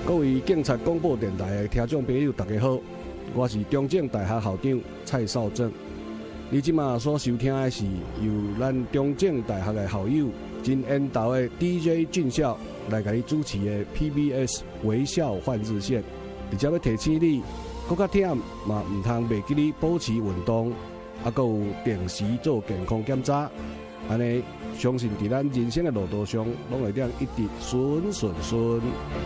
各位警察广播电台的听众朋友，大家好，我是中正大学校长蔡少正。你即马所收听的是由咱中正大学的校友真缘投的 DJ 俊孝来给你主持的 PBS 微笑换日线，而且要提醒你，搁较忝嘛，唔通袂记你保持运动，还佫有定时做健康检查，安尼相信伫咱人生的路途上，拢会当一直顺顺顺。